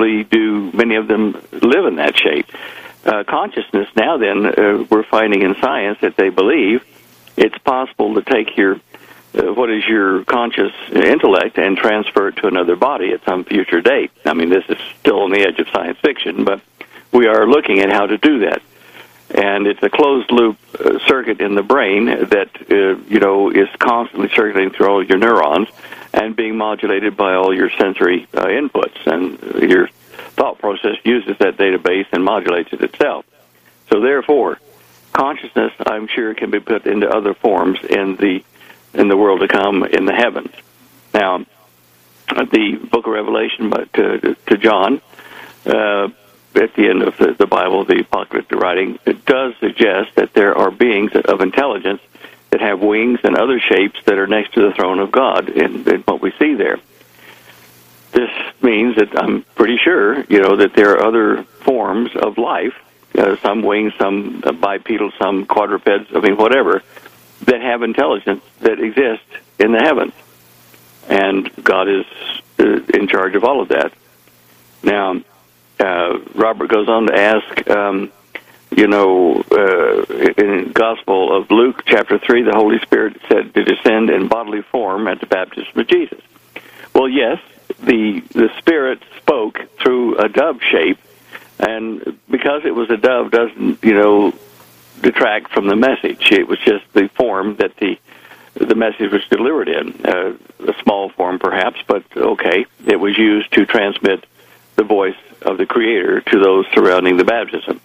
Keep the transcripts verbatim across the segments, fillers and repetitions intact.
actually do many of them live in that shape. Uh, consciousness now then, uh, we're finding in science that they believe it's possible to take your, uh, what is your conscious intellect and transfer it to another body at some future date. I mean, this is still on the edge of science fiction, but we are looking at how to do that. And it's a closed-loop uh, circuit in the brain that, uh, you know, is constantly circulating through all your neurons and being modulated by all your sensory uh, inputs. And your thought process uses that database and modulates it itself. So therefore, consciousness, I'm sure, can be put into other forms in the in the world to come, in the heavens. Now, the Book of Revelation to, to John, uh, at the end of the, the Bible, the apocalyptic writing, it does suggest that there are beings of intelligence that have wings and other shapes that are next to the throne of God in, in what we see there. This means that I'm pretty sure, you know, that there are other forms of life, uh, some wings, some uh, bipedal, some quadrupeds, I mean, whatever, that have intelligence that exist in the heavens. And God is uh, in charge of all of that. Now, uh, Robert goes on to ask, um, you know, uh, in the Gospel of Luke, chapter three, the Holy Spirit said to descend in bodily form at the baptism of Jesus. Well, yes, the the Spirit spoke through a dove shape, and because it was a dove doesn't, you know, detract from the message. It was just the form that the the message was delivered in, uh, a small form perhaps, but okay, it was used to transmit the voice of the Creator to those surrounding the baptism.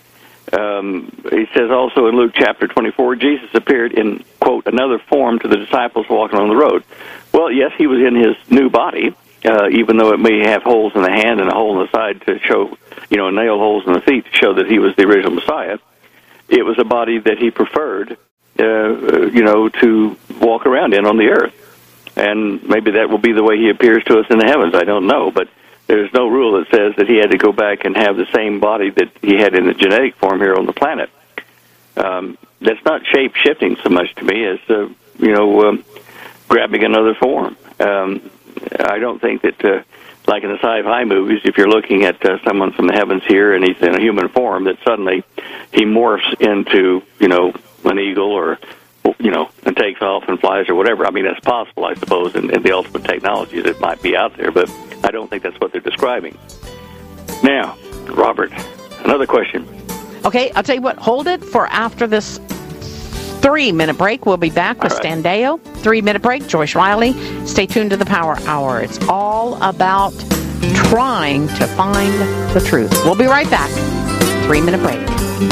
Um, he says also in Luke chapter twenty-four, Jesus appeared in, quote, another form to the disciples walking on the road. Well, yes, he was in his new body, uh, even though it may have holes in the hand and a hole in the side to show, you know, nail holes in the feet to show that he was the original Messiah. It was a body that he preferred, uh, you know, to walk around in on the earth. And maybe that will be the way he appears to us in the heavens. I don't know, but there's no rule that says that he had to go back and have the same body that he had in the genetic form here on the planet. Um, that's not shape-shifting so much to me as, uh, you know, um, grabbing another form. Um, I don't think that, uh, like in the sci-fi movies, if you're looking at uh, someone from the heavens here and he's in a human form, that suddenly he morphs into, you know, an eagle or, you know, and takes off and flies or whatever. I mean, that's possible, I suppose, in, in the ultimate technology that might be out there, but I don't think that's what they're describing. Now, Robert, another question. Okay, I'll tell you what, hold it for after this three-minute break. We'll be back with right. Stan Deyo. Three-minute break, Joyce Riley. Stay tuned to the Power Hour. It's all about trying to find the truth. We'll be right back. Three-minute break.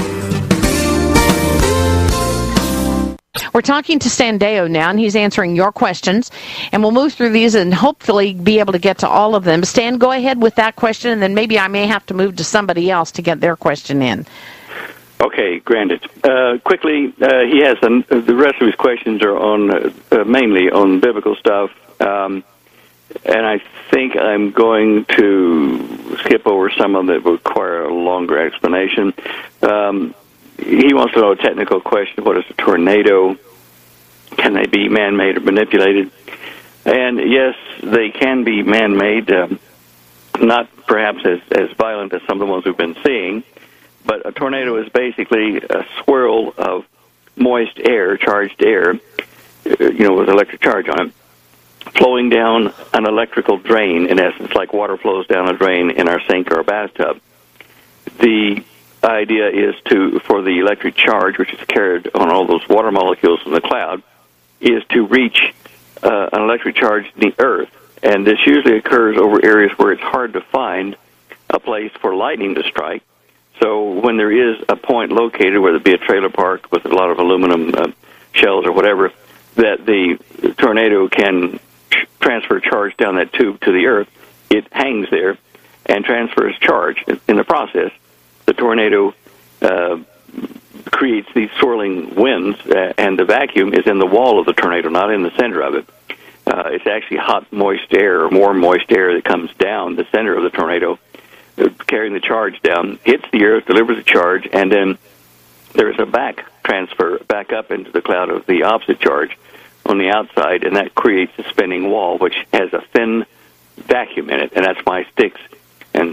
We're talking to Stan Deyo now, and he's answering your questions. And we'll move through these and hopefully be able to get to all of them. Stan, go ahead with that question, and then maybe I may have to move to somebody else to get their question in. Okay, granted. Uh, quickly, uh, he has an, the rest of his questions are on uh, uh, mainly on biblical stuff, um, and I think I'm going to skip over some of them that require a longer explanation. Um, he wants to know a technical question: what is a tornado? Can they be man-made or manipulated? And yes, they can be man-made, um, not perhaps as, as violent as some of the ones we've been seeing. But a tornado is basically a swirl of moist air, charged air, you know, with electric charge on it, flowing down an electrical drain, in essence, like water flows down a drain in our sink or a bathtub. The idea is to, for the electric charge, which is carried on all those water molecules in the cloud, is to reach uh, an electric charge in the earth. And this usually occurs over areas where it's hard to find a place for lightning to strike. So when there is a point located, whether it be a trailer park with a lot of aluminum uh, shells or whatever, that the tornado can ch- transfer charge down that tube to the earth, it hangs there and transfers charge. In the process, the tornado uh, creates these swirling winds, uh, and the vacuum is in the wall of the tornado, not in the center of it. Uh, it's actually hot, moist air, or more moist air that comes down the center of the tornado, carrying the charge down, hits the earth, delivers a charge, and then there's a back transfer back up into the cloud of the opposite charge on the outside, and that creates a spinning wall, which has a thin vacuum in it, and that's why sticks and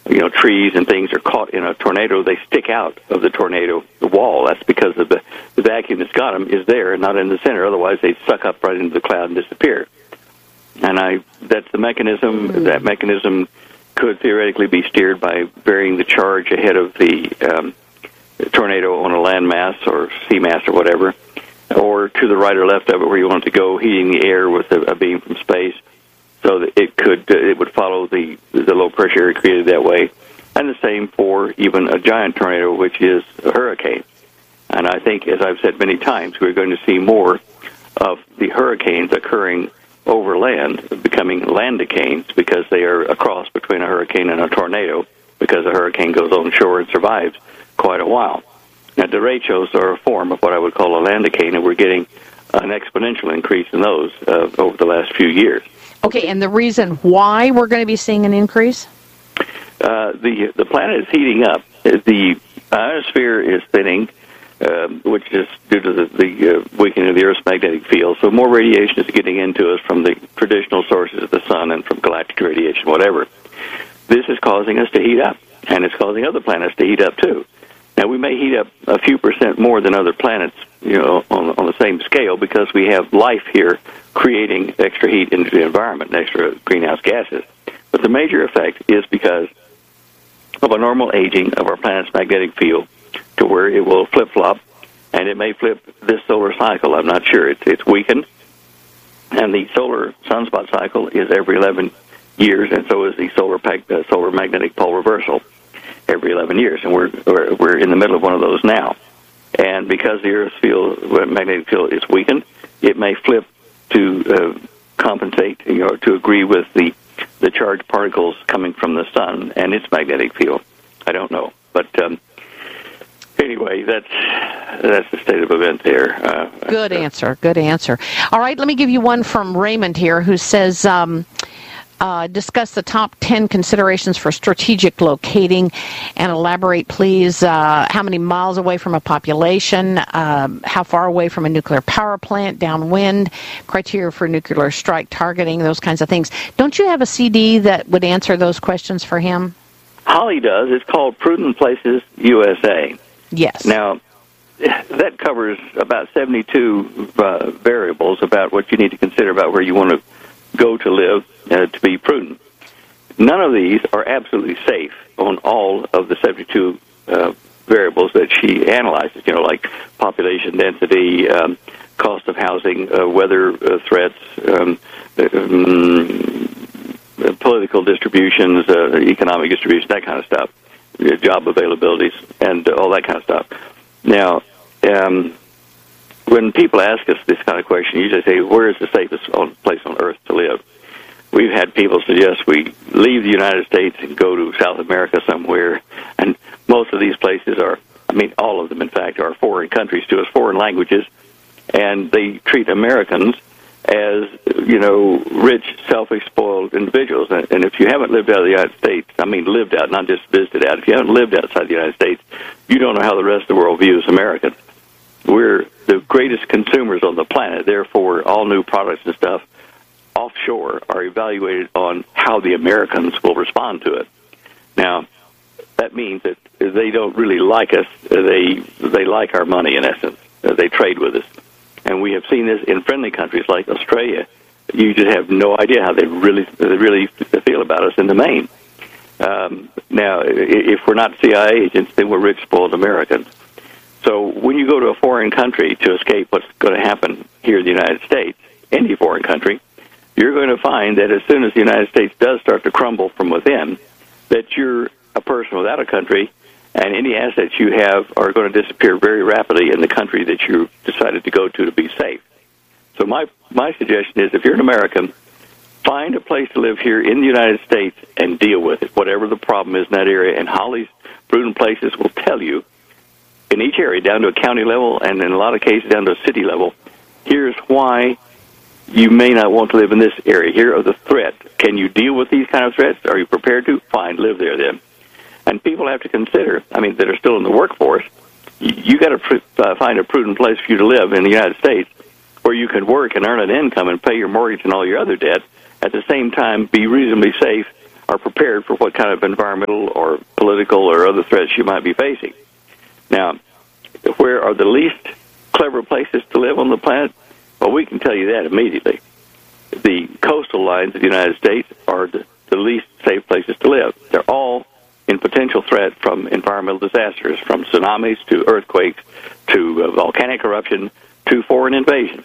you know, trees and things are caught in a tornado, they stick out of the tornado the wall. That's because of the, the vacuum that's got them is there, not in the center. Otherwise, they'd suck up right into the cloud and disappear. And I that's the mechanism. Mm-hmm. That mechanism could theoretically be steered by varying the charge ahead of the um, tornado on a land mass or sea mass or whatever, or to the right or left of it where you want it to go, heating the air with a, a beam from space, so that it could uh, it would follow the the low pressure area created that way. And the same for even a giant tornado, which is a hurricane. And I think, as I've said many times, we're going to see more of the hurricanes occurring over land, becoming landicanes, because they are a cross between a hurricane and a tornado, because a hurricane goes on shore and survives quite a while. Now, derechos are a form of what I would call a landicane, and we're getting an exponential increase in those uh, over the last few years. Okay, and the reason why we're going to be seeing an increase? Uh, the the planet is heating up. The ionosphere is thinning, uh, which is due to the, the uh, weakening of the Earth's magnetic field. So more radiation is getting into us from the traditional sources of the sun and from galactic radiation, whatever. This is causing us to heat up, and it's causing other planets to heat up too. Now, we may heat up a few percent more than other planets, you know, on, on the same scale, because we have life here creating extra heat into the environment, extra greenhouse gases. But the major effect is because of a normal aging of our planet's magnetic field to where it will flip-flop, and it may flip this solar cycle. I'm not sure. It's, it's weakened, and the solar sunspot cycle is every eleven years, and so is the solar, uh, solar magnetic pole reversal every eleven years, and we're, we're we're in the middle of one of those now. And because the Earth's field, magnetic field is weakened, it may flip to uh, compensate, you know, to agree with the the charged particles coming from the sun and its magnetic field. I don't know, but um, anyway, that's that's the state of event there. Uh, good uh, answer. Good answer. All right, let me give you one from Raymond here, who says, um, uh, discuss the top ten considerations for strategic locating, and elaborate, please. Uh, how many miles away from a population? Um, how far away from a nuclear power plant? Downwind? Criteria for nuclear strike targeting? Those kinds of things. Don't you have a C D that would answer those questions for him? Holly does. It's called Prudent Places U S A. Yes. Now, that covers about seventy-two uh, variables about what you need to consider about where you want to go to live uh, to be prudent. None of these are absolutely safe on all of the seventy-two uh, variables that she analyzes, you know, like population density, um, cost of housing, uh, weather uh, threats, um, um, political distributions, uh, economic distribution, that kind of stuff, uh, job availabilities, and uh, all that kind of stuff. Now, um, when people ask us this kind of question, you usually say, where is the safest on, place on Earth to live? We've had people suggest we leave the United States and go to South America somewhere, and most of these places are, I mean, all of them, in fact, are foreign countries to us, foreign languages, and they treat Americans as, you know, rich, selfish, spoiled individuals. And, and if you haven't lived out of the United States, I mean lived out, not just visited out, if you haven't lived outside the United States, you don't know how the rest of the world views Americans. We're the greatest consumers on the planet, therefore all new products and stuff offshore are evaluated on how the Americans will respond to it. Now, that means that they don't really like us. They they like our money, in essence. They trade with us. And we have seen this in friendly countries like Australia. You just have no idea how they really they really feel about us in the main. Um, now, if we're not C I A agents, then we're rich, spoiled Americans. So when you go to a foreign country to escape what's going to happen here in the United States, any foreign country, you're going to find that as soon as the United States does start to crumble from within, that you're a person without a country, and any assets you have are going to disappear very rapidly in the country that you decided to go to to be safe. So my my suggestion is, if you're an American, find a place to live here in the United States and deal with it, whatever the problem is in that area. And Holly's Prudent Places will tell you, in each area, down to a county level, and in a lot of cases down to a city level, here's why you may not want to live in this area. Here are the threats. Can you deal with these kind of threats? Are you prepared to? Fine, live there then. And people have to consider, I mean, that are still in the workforce, you got to uh, find a prudent place for you to live in the United States where you can work and earn an income and pay your mortgage and all your other debt, at the same time be reasonably safe are prepared for what kind of environmental or political or other threats you might be facing. Now, where are the least clever places to live on the planet? Well, we can tell you that immediately. The coastal lines of the United States are the, the least safe places to live. They're all in potential threat from environmental disasters, from tsunamis to earthquakes to uh, volcanic eruption to foreign invasion.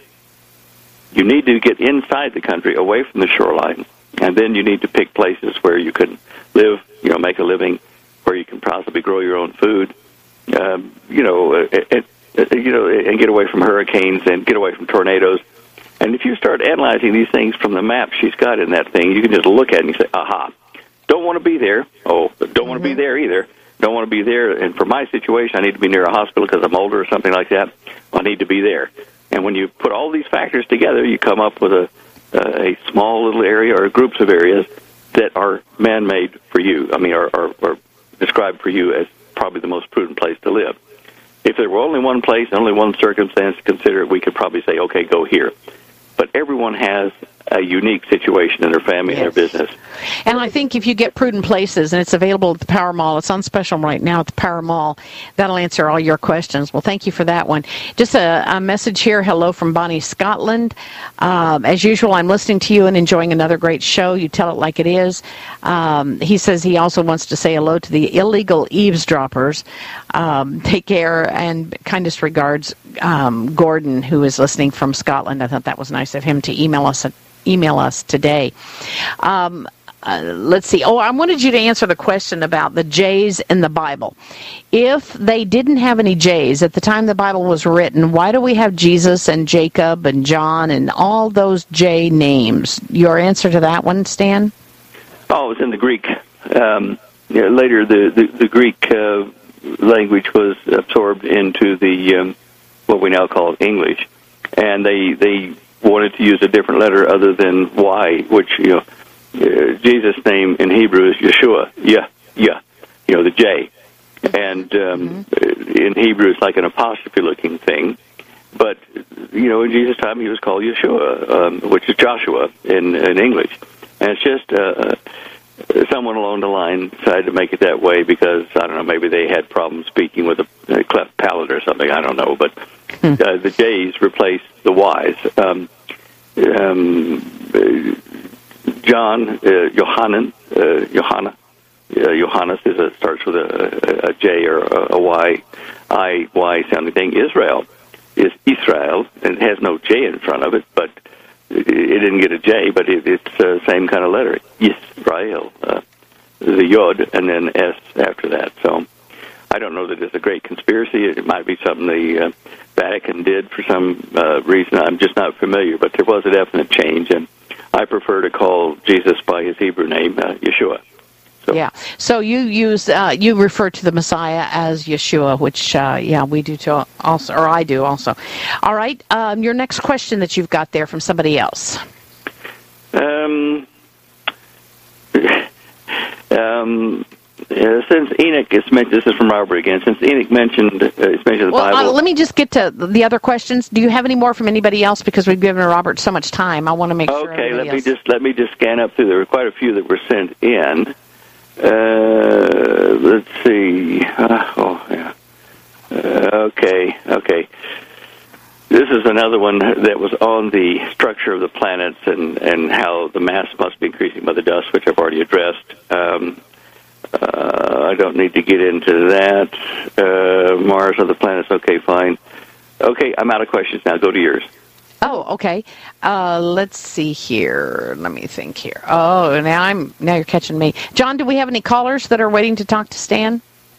You need to get inside the country, away from the shoreline, and then you need to pick places where you can live, you know, make a living, where you can possibly grow your own food, um, you know, uh, and, uh, you know, and get away from hurricanes and get away from tornadoes. And if you start analyzing these things from the map she's got in that thing, you can just look at it and say, aha, don't want to be there. Oh, don't want to be there either. Don't want to be there. And for my situation, I need to be near a hospital because I'm older or something like that. I need to be there. And when you put all these factors together, you come up with a, uh, a small little area or groups of areas that are man-made for you. I mean, are, are, are described for you as probably the most prudent place to live. If there were only one place, only one circumstance to consider, we could probably say, okay, go here. But everyone has a unique situation in their family yes. and their business. And I think if you get Prudent Places, and it's available at the Power Mall, it's on special right now at the Power Mall, that'll answer all your questions. Well, thank you for that one. Just a, a message here. Hello from Bonnie, Scotland. Um, as usual, I'm listening to you and enjoying another great show. You tell it like it is. Um, he says he also wants to say hello to the illegal eavesdroppers. Um, take care and kindest regards, um, Gordon, who is listening from Scotland. I thought that was nice of him to email us at email us today. Um, uh, let's see. Oh, I wanted you to answer the question about the J's in the Bible. If they didn't have any J's at the time the Bible was written, why do we have Jesus and Jacob and John and all those J names? Your answer to that one, Stan? Oh, it was in the Greek. Um, yeah, later, the, the, the Greek uh, language was absorbed into the um, what we now call English. And they they wanted to use a different letter other than Y, which, you know, uh, Jesus' name in Hebrew is Yeshua, yeah, yeah, you know, the J. And um, mm-hmm. in Hebrew, it's like an apostrophe-looking thing. But, you know, in Jesus' time, he was called Yeshua, um, which is Joshua in, in English. And it's just uh, someone along the line decided to make it that way because, I don't know, maybe they had problems speaking with a, a cleft palate or something, I don't know, but Uh, the J's replaced the Y's. Um, um, uh, John, uh, Johannan, uh, Johanna, uh, Johannes is a, starts with a, a J or a, a Y, I, Y sounding thing. Israel is Israel, and it has no J in front of it, but it, it didn't get a J, but it, it's the uh, same kind of letter, Yisrael, uh, the Yod, and then S after that. So I don't know that it's a great conspiracy. It might be something the uh, Vatican did for some uh, reason. I'm just not familiar, but there was a definite change, and I prefer to call Jesus by his Hebrew name, uh, Yeshua. So. Yeah. So you use uh, you refer to the Messiah as Yeshua, which uh, yeah we do too also, or I do also. All right. Um, your next question that you've got there from somebody else. Um. um. Uh, since Enoch is mentioned, this is from Robert again. Since Enoch mentioned, uh, it's mentioned the well, Bible. Uh, let me just get to the other questions. Do you have any more from anybody else? Because we've given Robert so much time. I want to make okay, sure. Okay, let else... me just let me just scan up through. There were quite a few that were sent in. Uh, let's see. Uh, oh, yeah. Uh, okay, okay. This is another one that was on the structure of the planets and and how the mass must be increasing by the dust, which I've already addressed. Um, Uh, I don't need to get into that. Uh, Mars, other planets, okay, fine. Okay, I'm out of questions now. Go to yours. Oh, okay. Uh, let's see here. Let me think here. Oh, now I'm now you're catching me. John, do we have any callers that are waiting to talk to Stan?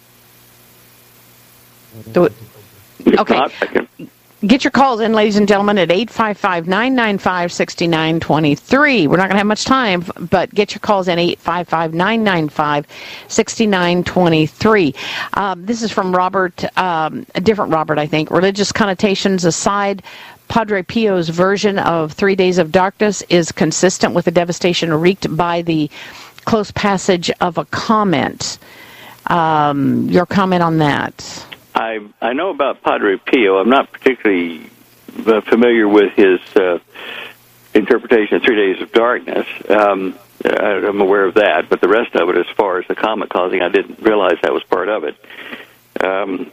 Do it. Okay. Not, I can... Get your calls in, ladies and gentlemen, at eight five five, nine nine five, six nine two three. We're not going to have much time, but get your calls in, eight five five, nine nine five, six nine two three. Um, this is from Robert, um, a different Robert, I think. Religious connotations aside, Padre Pio's version of Three Days of Darkness is consistent with the devastation wreaked by the close passage of a comment. Um, your comment on that? I I know about Padre Pio. I'm not particularly uh, familiar with his uh, interpretation of Three Days of Darkness. Um, Uh, I'm aware of that, but the rest of it, as far as the comet causing, I didn't realize that was part of it. Um,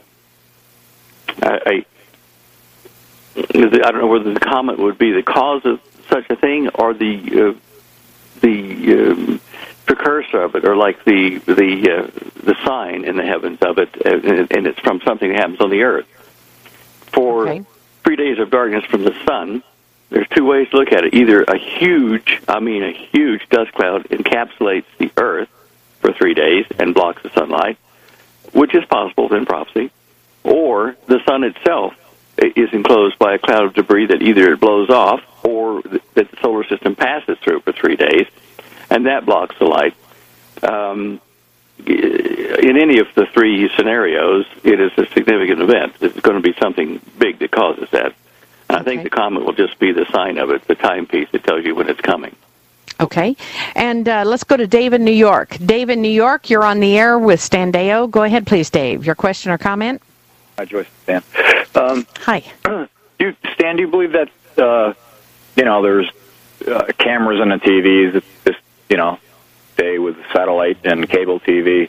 I, I, I don't know whether the comet would be the cause of such a thing, or the uh, the um, precursor of it, or like the the uh, the sign in the heavens of it, and, and it's from something that happens on the earth. For okay. three days of darkness from the sun, there's two ways to look at it. Either a huge, I mean a huge dust cloud encapsulates the earth for three days and blocks the sunlight, which is possible in prophecy, or the sun itself is enclosed by a cloud of debris that either it blows off or that the solar system passes through for three days, and that blocks the light. Um, in any of the three scenarios, it is a significant event. It's going to be something big that causes that. And I think Okay. the comet will just be the sign of it, the timepiece that tells you when it's coming. Okay. And uh, let's go to Dave in New York. Dave in New York, you're on the air with Stan Deyo. Go ahead, please, Dave. Your question or comment? Hi, Joyce. Stan. Um, Hi. you, Stan, do you believe that, uh, you know, there's uh, cameras in the T Vs, it's just, you know, say with satellite and cable T V?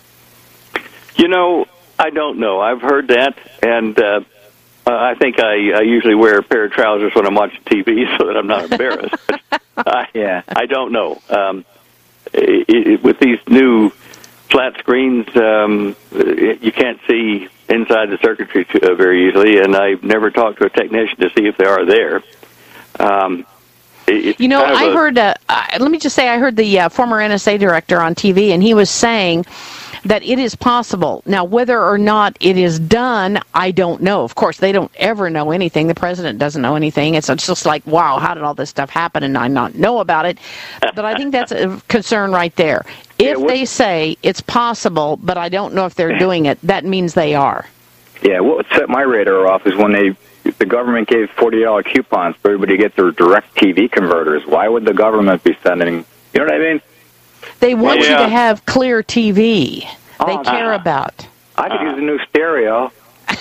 You know, I don't know. I've heard that, and uh, I think I, I usually wear a pair of trousers when I'm watching T V so that I'm not embarrassed. But I, Yeah. I don't know. Um, it, it, with these new flat screens, um, it, you can't see inside the circuitry too, uh, very easily, and I've never talked to a technician to see if they are there. Um, it, it's You know, kind of I a, heard, uh, uh, let me just say, I heard the uh, former N S A director on T V, and he was saying that it is possible. Now, whether or not it is done, I don't know. Of course, they don't ever know anything. The president doesn't know anything. It's just like, wow, how did all this stuff happen and I not know about it? But I think that's a concern right there. If Yeah, what- they say it's possible, but I don't know if they're doing it, that means they are. Yeah, what set my radar off is when they the government gave forty dollar coupons for everybody to get their direct T V converters. Why would the government be sending, you know what I mean? They want Yeah. you to have clear T V. They Oh, care uh, about. I could Uh. use a new stereo.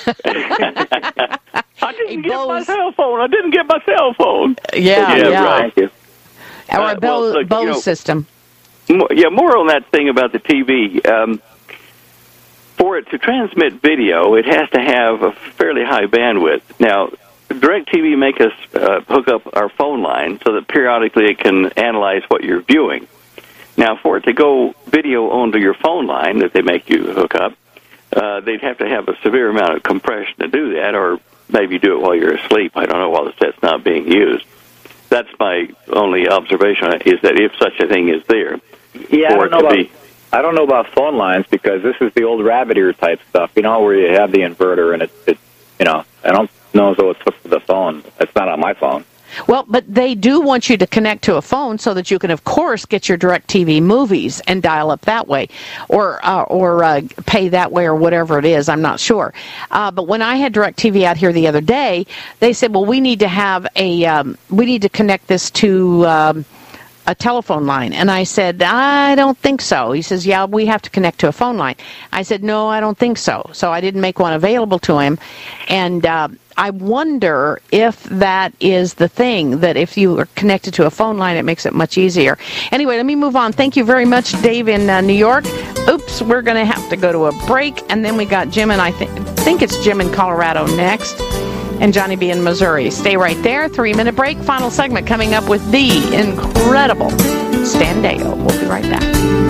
I didn't A get my Bose- cell phone. I didn't get my cell phone. Yeah, Yeah, yeah. right. Thank you. Or Uh, a Bose, well, look, Bose you know- system. More, yeah, more on that thing about the T V. Um, for it to transmit video, it has to have a fairly high bandwidth. Now, DirecTV make us uh, hook up our phone line so that periodically it can analyze what you're viewing. Now, for it to go video onto your phone line that they make you hook up, uh, they'd have to have a severe amount of compression to do that, or maybe do it while you're asleep. I don't know, while the set's not being used. That's my only observation, is that if such a thing is there, Yeah, I for don't know it to about be... I don't know about phone lines because this is the old rabbit ear type stuff, you know, where you have the inverter and it, it you know, I don't know as though it's hooked to the phone. It's not on my phone. Well, but they do want you to connect to a phone so that you can, of course, get your DirecTV movies and dial up that way, or uh, or uh, pay that way, or whatever it is. I'm not sure. Uh, but when I had DirecTV out here the other day, they said, "Well, we need to have a um, we need to connect this to." Um, a telephone line. And I said, I don't think so. He says, yeah, we have to connect to a phone line. I said, no, I don't think so. So I didn't make one available to him. And uh, I wonder if that is the thing, that if you are connected to a phone line, it makes it much easier. Anyway, let me move on. Thank you very much, Dave in uh, New York. Oops, we're going to have to go to a break. And then we got Jim, and I th- think it's Jim in Colorado next. And Johnny B. in Missouri. Stay right there. Three-minute break. Final segment coming up with the incredible Stan Deyo. We'll be right back.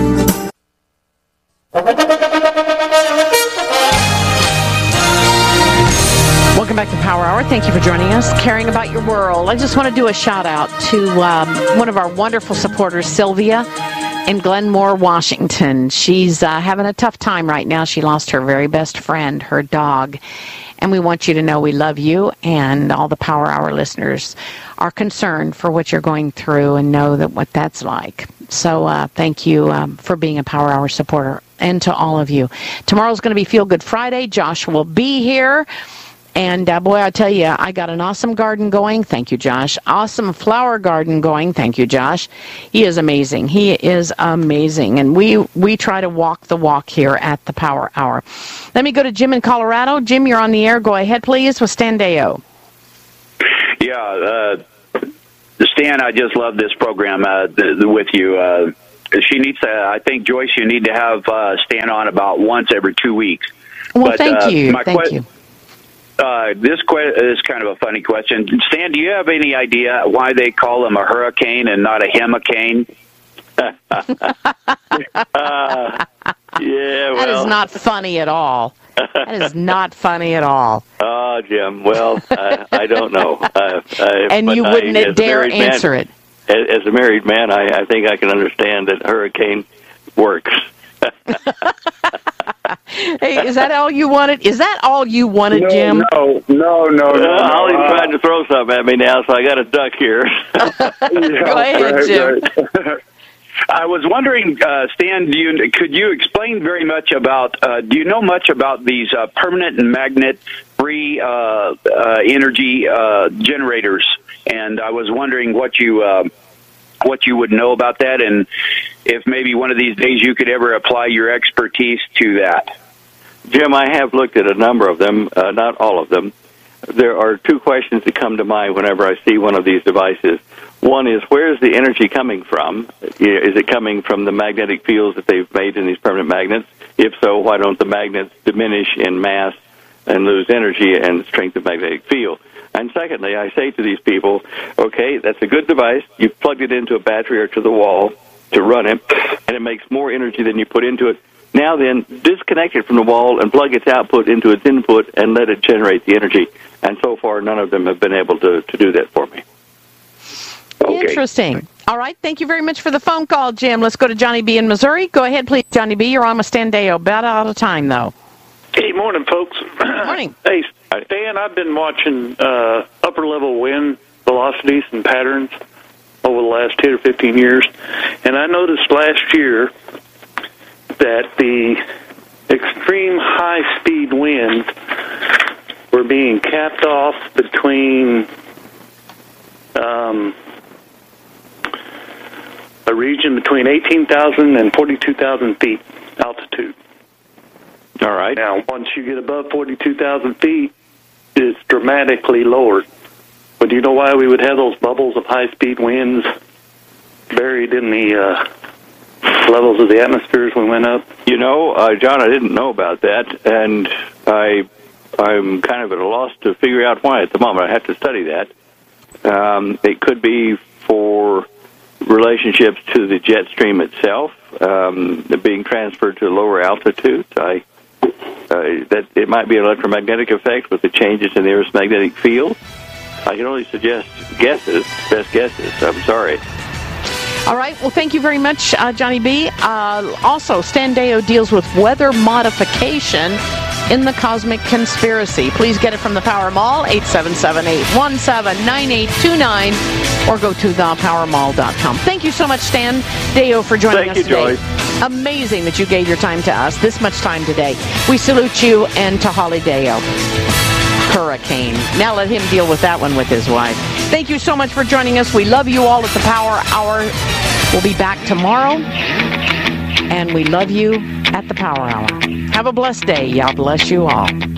Welcome back to Power Hour. Thank you for joining us. Caring about your world. I just want to do a shout-out to um, one of our wonderful supporters, Sylvia, in Glenmore, Washington. She's uh, having a tough time right now. She lost her very best friend, her dog. And we want you to know we love you, and all the Power Hour listeners are concerned for what you're going through and know that what that's like. So uh, thank you um, for being a Power Hour supporter, and to all of you. Tomorrow's going to be Feel Good Friday. Josh will be here. And, uh, boy, I tell you, I got an awesome garden going. Thank you, Josh. Awesome flower garden going. Thank you, Josh. He is amazing. He is amazing. And we, we try to walk the walk here at the Power Hour. Let me go to Jim in Colorado. Jim, you're on the air. Go ahead, please, with Stan Deyo. Yeah, uh, Stan, I just love this program uh, th- with you. Uh, she needs to, I think, Joyce, you need to have uh, Stan on about once every two weeks. Well, but, thank uh, you. My thank que- you. Uh, this que- is kind of a funny question. Stan, do you have any idea why they call them a hurricane and not a hurricane? uh, yeah, well. That is not funny at all. That is not funny at all. Oh, Jim, well, I, I don't know. Uh, I, and you wouldn't I, dare answer man, it. As a married man, I, I think I can understand that hurricane works. Hey, is that all you wanted? Is that all you wanted, no, Jim? No, no, no, no. Uh, Ollie's no, trying to throw something at me now, so I got a duck here. Yeah, Go ahead, right, Jim. right. I was wondering, uh, Stan, do you, could you explain very much about, uh, do you know much about these uh, permanent and magnet-free uh, uh, energy uh, generators? And I was wondering what you uh, what you would know about that, and if maybe one of these days you could ever apply your expertise to that. Jim, I have looked at a number of them, uh, not all of them. There are two questions that come to mind whenever I see one of these devices. One is, where is the energy coming from? Is it coming from the magnetic fields that they've made in these permanent magnets? If so, why don't the magnets diminish in mass and lose energy and strength of magnetic field? And secondly, I say to these people, okay, that's a good device. You've plugged it into a battery or to the wall to run it, and it makes more energy than you put into it. Now then, disconnect it from the wall and plug its output into its input and let it generate the energy. And so far, none of them have been able to, to do that for me. Okay. Interesting. All right. Thank you very much for the phone call, Jim. Let's go to Johnny B. in Missouri. Go ahead, please, Johnny B. You're on with Stan Deyo. About out of time, though. Hey, morning, folks. Morning. Hey, Stan, I've been watching uh, upper-level wind velocities and patterns over the last ten or fifteen years, and I noticed last year that the extreme high-speed winds were being capped off between um, a region between eighteen thousand and forty-two thousand feet altitude. All right. Now, once you get above forty-two thousand feet, it's dramatically lowered. But do you know why we would have those bubbles of high-speed winds buried in the uh, levels of the atmosphere as we went up? You know, uh, John, I didn't know about that, and I, I'm kind of at a loss to figure out why at the moment. I have to study that. Um, it could be for relationships to the jet stream itself, um, being transferred to lower altitudes. I, uh, that it might be an electromagnetic effect with the changes in the Earth's magnetic field. I can only suggest guesses, best guesses. I'm sorry. All right. Well, thank you very much, uh, Johnny B. Uh, also, Stan Deyo deals with weather modification in the Cosmic Conspiracy. Please get it from the Power Mall, eight seven seven, eight one seven, nine eight two nine, or go to the power mall dot com. Thank you so much, Stan Deyo, for joining Thank us you, today. Joyce. Amazing that you gave your time to us, this much time today. We salute you, and to Holly Deyo. Hurricane. Now let him deal with that one with his wife. Thank you so much for joining us. We love you all at the Power Hour. We'll be back tomorrow, and we love you at the Power Hour. Have a blessed day. God bless you all.